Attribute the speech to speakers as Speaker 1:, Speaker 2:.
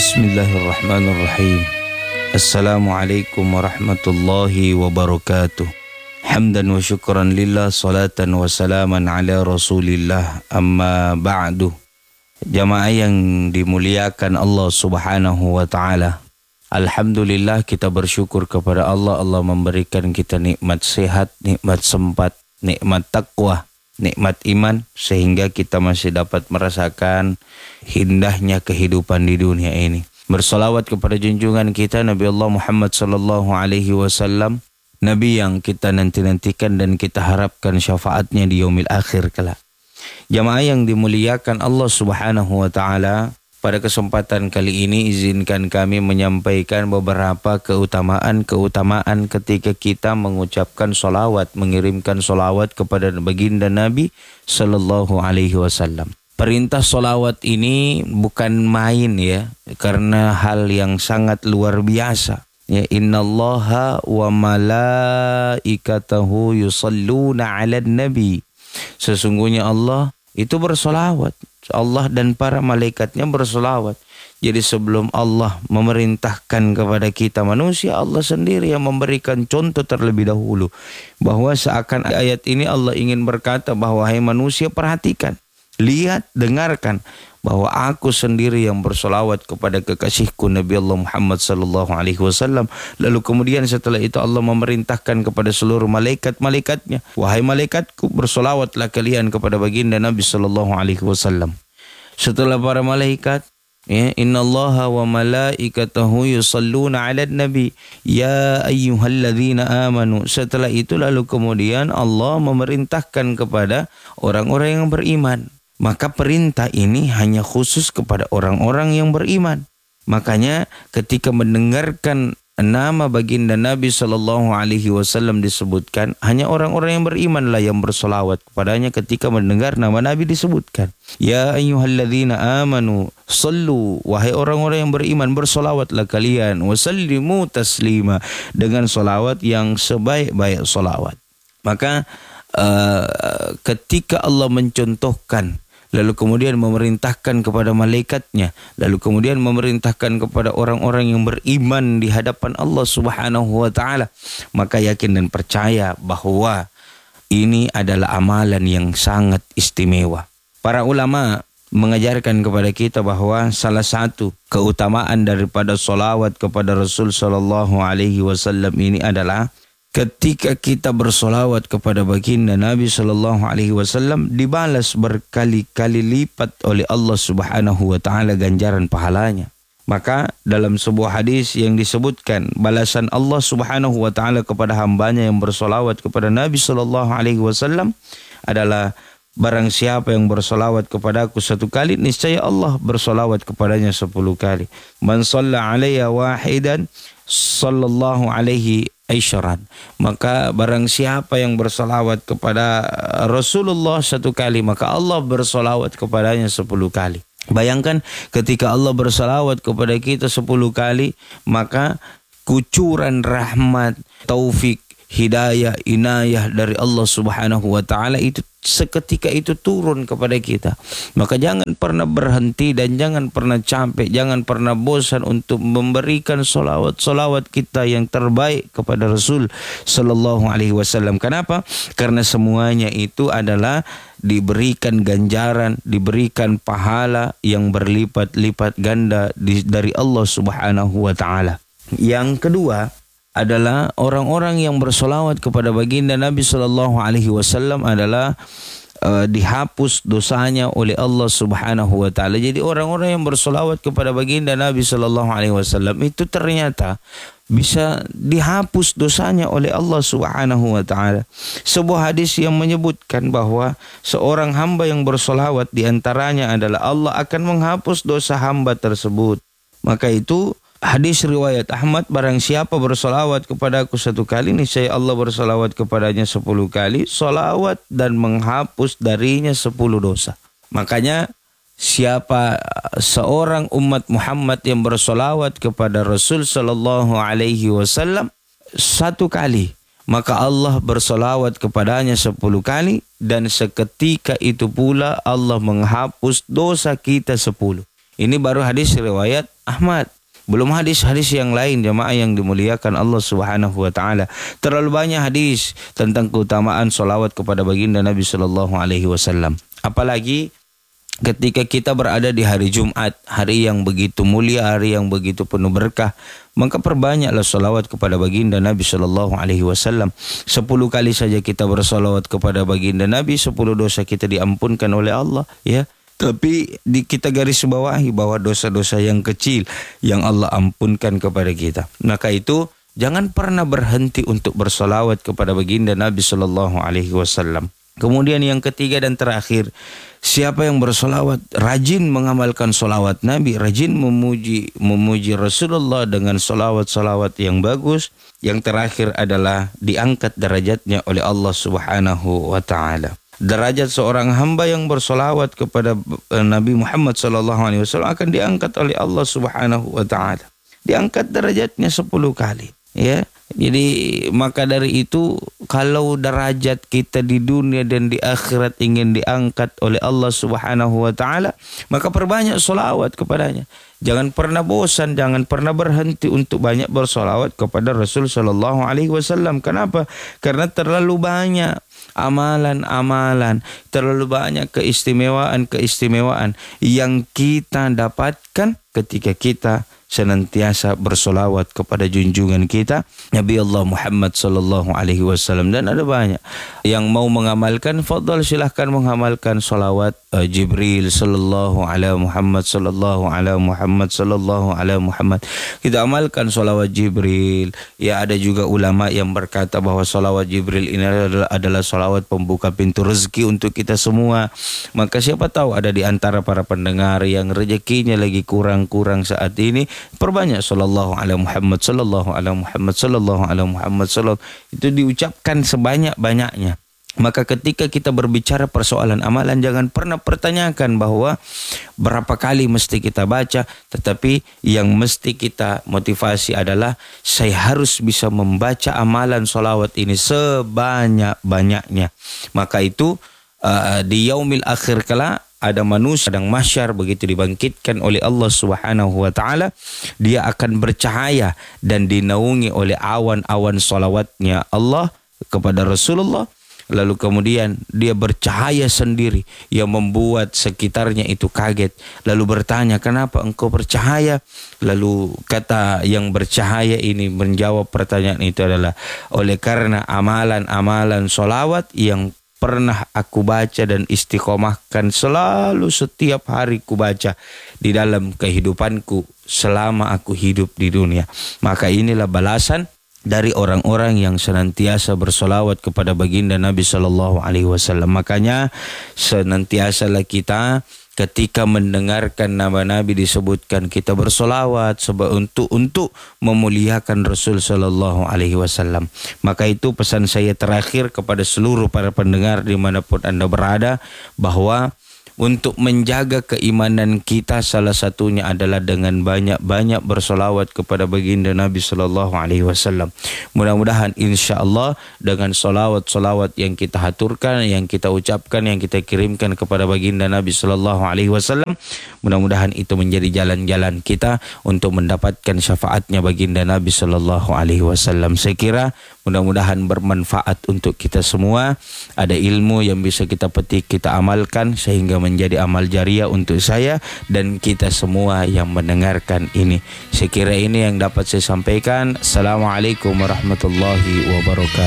Speaker 1: Bismillahirrahmanirrahim. Assalamualaikum warahmatullahi wabarakatuh. Hamdan wa syukran lillah, salatan wa salaman ala rasulillah, amma ba'du. Jamaah yang dimuliakan Allah subhanahu wa ta'ala, alhamdulillah kita bersyukur kepada Allah. Allah memberikan kita nikmat sehat, nikmat sempat, nikmat taqwa, nikmat iman, sehingga kita masih dapat merasakan indahnya kehidupan di dunia ini. Bersolawat kepada junjungan kita Nabi Allah Muhammad sallallahu alaihi wasallam, Nabi yang kita nanti-nantikan dan kita harapkan syafaatnya di yaumil akhir kelak. Jamaah yang dimuliakan Allah subhanahu wa ta'ala, pada kesempatan kali ini izinkan kami menyampaikan beberapa keutamaan ketika kita mengucapkan solawat, mengirimkan solawat kepada baginda Nabi sallallahu alaihi wasallam. Perintah solawat ini bukan main ya, karena hal yang sangat luar biasa. Ya, innallaha wa malaikatahu yusalluna 'alan nabi. Sesungguhnya Allah itu bersolawat. Allah dan para malaikatnya bersolawat. Jadi sebelum Allah memerintahkan kepada kita manusia, Allah sendiri yang memberikan contoh terlebih dahulu. Bahwa seakan ayat ini Allah ingin berkata bahwa hai manusia, perhatikan, lihat, dengarkan bahwa aku sendiri yang bersolawat kepada kekasihku Nabi Allah Muhammad sallallahu alaihi wasallam. Lalu kemudian setelah itu Allah memerintahkan kepada seluruh malaikat-malaikatnya, wahai malaikatku, bersolawatlah kalian kepada baginda Nabi sallallahu alaihi wasallam. Setelah para malaikat, ya, innallaha wa malaikatahu yusalluna 'alan nabi ya ayyuhalladzina amanu. Setelah itu lalu kemudian Allah memerintahkan kepada orang-orang yang beriman. Maka perintah ini hanya khusus kepada orang-orang yang beriman. Makanya ketika mendengarkan nama baginda Nabi sallallahu alaihi wasallam disebutkan, hanya orang-orang yang berimanlah yang bersolawat kepadanya ketika mendengar nama Nabi disebutkan. Ya ayyuhalladzina amanu sallu, wahai orang-orang yang beriman, bersolawatlah kalian, wasallimu taslima, dengan solawat yang sebaik-baik solawat. Maka ketika Allah mencontohkan, lalu kemudian memerintahkan kepada malaikatnya, lalu kemudian memerintahkan kepada orang-orang yang beriman di hadapan Allah subhanahu wa ta'ala, maka yakin dan percaya bahwa ini adalah amalan yang sangat istimewa. Para ulama mengajarkan kepada kita bahwa salah satu keutamaan daripada solawat kepada Rasul sallallahu alaihi wasallam ini adalah ketika kita bersolawat kepada baginda Nabi sallallahu alaihi wasallam, dibalas berkali-kali lipat oleh Allah subhanahu wa ta'ala ganjaran pahalanya. Maka dalam sebuah hadis yang disebutkan, balasan Allah subhanahu wa ta'ala kepada hambanya yang bersolawat kepada Nabi sallallahu alaihi wasallam adalah, barang siapa yang bersolawat kepadaku 1 kali, niscaya Allah bersolawat kepadanya 10 kali. Man shalla alayya wahidan sallallahu alaihi aisyaran. Maka barang siapa yang bersolawat kepada Rasulullah 1 kali, maka Allah bersolawat kepadanya 10 kali. Bayangkan ketika Allah bersolawat kepada kita 10 kali, maka kucuran rahmat, taufik, hidayah, inayah dari Allah subhanahu wa ta'ala itu seketika itu turun kepada kita. Maka jangan pernah berhenti dan jangan pernah capek, jangan pernah bosan untuk memberikan solawat kita yang terbaik kepada Rasul sallallahu alaihi wasallam. Kenapa? Karena semuanya itu adalah diberikan ganjaran, diberikan pahala yang berlipat-lipat ganda dari Allah subhanahu wa ta'ala. Yang kedua adalah orang-orang yang bersolawat kepada baginda Nabi sallallahu alaihi wasallam adalah dihapus dosanya oleh Allah subhanahu wa ta'ala. Jadi orang-orang yang bersolawat kepada baginda Nabi sallallahu alaihi wasallam itu ternyata bisa dihapus dosanya oleh Allah subhanahu wa ta'ala. Sebuah hadis yang menyebutkan bahwa seorang hamba yang bersolawat, diantaranya adalah Allah akan menghapus dosa hamba tersebut. Maka itu hadis riwayat Ahmad, barang siapa bersolawat kepadaku 1 kali, niscaya Allah bersolawat kepadanya 10 kali, solawat dan menghapus darinya 10 dosa. Makanya siapa seorang umat Muhammad yang bersolawat kepada Rasul sallallahu alaihi wasallam 1 kali, maka Allah bersolawat kepadanya 10 kali, dan seketika itu pula Allah menghapus dosa kita 10. Ini baru hadis riwayat Ahmad. Belum hadis-hadis yang lain jamaah yang dimuliakan Allah Subhanahu wa taala. Terlalu banyak hadis tentang keutamaan solawat kepada baginda Nabi sallallahu alaihi wasallam. Apalagi ketika kita berada di hari Jumat, hari yang begitu mulia, hari yang begitu penuh berkah, maka perbanyaklah solawat kepada baginda Nabi sallallahu alaihi wasallam. 10 kali saja kita bersolawat kepada baginda Nabi, 10 dosa kita diampunkan oleh Allah, ya. Tapi kita garis bawahi bahwa dosa-dosa yang kecil yang Allah ampunkan kepada kita. Maka itu jangan pernah berhenti untuk bersolawat kepada baginda Nabi sallallahu alaihi wasallam. Kemudian yang ketiga dan terakhir, siapa yang bersolawat, rajin mengamalkan solawat Nabi, rajin memuji Rasulullah dengan solawat-solawat yang bagus. Yang terakhir adalah diangkat derajatnya oleh Allah Subhanahu wa ta'ala. Derajat seorang hamba yang bersolawat kepada Nabi Muhammad SAW akan diangkat oleh Allah Subhanahu wa ta'ala. Diangkat derajatnya 10 kali. Ya. Jadi maka dari itu, kalau derajat kita di dunia dan di akhirat ingin diangkat oleh Allah Subhanahu wa ta'ala, maka perbanyak solawat kepadanya. Jangan pernah bosan, jangan pernah berhenti untuk banyak bersolawat kepada Rasul Sallallahu Alaihi Wasallam. Kenapa? Karena terlalu banyak amalan-amalan, terlalu banyak keistimewaan-keistimewaan yang kita dapatkan ketika kita senantiasa bersolawat kepada junjungan kita Nabi Allah Muhammad sallallahu alaihi wasallam. Dan ada banyak yang mau mengamalkan, fadhal silahkan mengamalkan solawat Jibril sallallahu alaihi Muhammad sallallahu alaihi Muhammad sallallahu alaihi Muhammad. Kita amalkan solawat Jibril. Ya, ada juga ulama yang berkata bahwa solawat Jibril ini adalah solawat pembuka pintu rezeki untuk kita semua. Maka siapa tahu ada di antara para pendengar yang rezekinya lagi kurang-kurang saat ini, perbanyak sallallahu alaihi Muhammad sallallahu alaihi Muhammad sallallahu alaihi Muhammad sallallahu, itu diucapkan sebanyak-banyaknya. Maka ketika kita berbicara persoalan amalan, jangan pernah pertanyakan bahwa berapa kali mesti kita baca, tetapi yang mesti kita motivasi adalah saya harus bisa membaca amalan solawat ini sebanyak-banyaknya. Maka itu di yaumil akhir kala ada manusia sedang mahsyar, begitu dibangkitkan oleh Allah Subhanahu wa taala, dia akan bercahaya dan dinaungi oleh awan-awan salawatnya Allah kepada Rasulullah. Lalu kemudian dia bercahaya sendiri yang membuat sekitarnya itu kaget. Lalu bertanya, kenapa engkau bercahaya? Lalu kata yang bercahaya ini menjawab pertanyaan itu adalah, oleh karena amalan-amalan solawat yang pernah aku baca dan istiqomahkan selalu setiap hari ku baca di dalam kehidupanku selama aku hidup di dunia. Maka inilah balasan dari orang-orang yang senantiasa bersolawat kepada baginda Nabi Sallallahu Alaihi Wasallam. Makanya senantiasalah kita ketika mendengarkan nama Nabi disebutkan, kita bersolawat untuk memuliakan Rasul Sallallahu Alaihi Wasallam. Maka itu pesan saya terakhir kepada seluruh para pendengar dimanapun Anda berada, bahwa untuk menjaga keimanan kita salah satunya adalah dengan banyak-banyak bersolawat kepada baginda Nabi Sallallahu Alaihi Wasallam. Mudah-mudahan insya Allah dengan solawat-solawat yang kita haturkan, yang kita ucapkan, yang kita kirimkan kepada baginda Nabi Sallallahu Alaihi Wasallam, mudah-mudahan itu menjadi jalan-jalan kita untuk mendapatkan syafaatnya baginda Nabi Sallallahu Alaihi Wasallam. Saya kira mudah-mudahan bermanfaat untuk kita semua. Ada ilmu yang bisa kita petik, kita amalkan sehingga menjadi amal jariah untuk saya dan kita semua yang mendengarkan ini. Saya kira ini yang dapat saya sampaikan. Assalamualaikum warahmatullahi wabarakatuh.